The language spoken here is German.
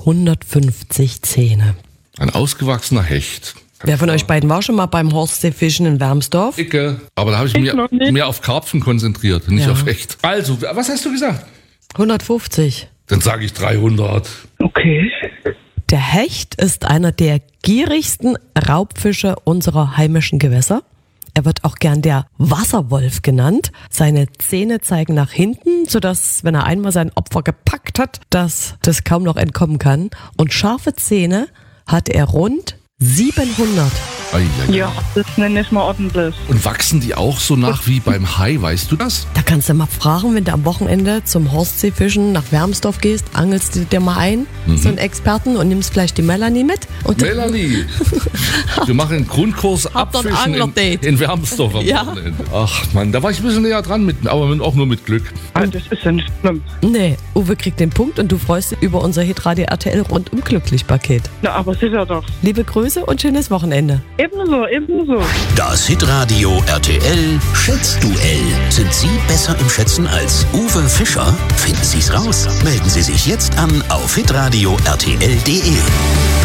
150 Zähne. Ein ausgewachsener Hecht. Wer von euch beiden war schon mal beim Horstseefischen in Wermsdorf? Icke. Aber da habe ich mich mehr auf Karpfen konzentriert, nicht auf Hecht. Also, was hast du gesagt? 150. Dann sage ich 300. Okay. Der Hecht ist einer der gierigsten Raubfische unserer heimischen Gewässer. Er wird auch gern der Wasserwolf genannt. Seine Zähne zeigen nach hinten, sodass, wenn er einmal sein Opfer gepackt hat, das kaum noch entkommen kann. Und scharfe Zähne hat er rund 700. Ja, das nenne ich mal ordentlich. Und wachsen die auch so nach wie beim Hai, weißt du das? Da kannst du mal fragen, wenn du am Wochenende zum Horstseefischen nach Wermsdorf gehst, angelst du dir mal ein, so einen Experten, und nimmst vielleicht die Melanie mit. Und Melanie, wir machen einen Grundkurs Habt ihr ein Abfischen Anglerdate? in Wermsdorf am Ja. Wochenende. Ach Mann, da war ich ein bisschen näher dran, aber auch nur mit Glück. Ah, das ist ja nicht schlimm. Nee, Uwe kriegt den Punkt und du freust dich über unser Hitradio RTL rundum glücklich Paket. Na, aber sicher doch. Liebe Grüße und schönes Wochenende. Ebenso, ebenso. Das Hitradio RTL Schätzduell. Sind Sie besser im Schätzen als Uwe Fischer? Finden Sie es raus. Melden Sie sich jetzt an auf hitradio RTL.de.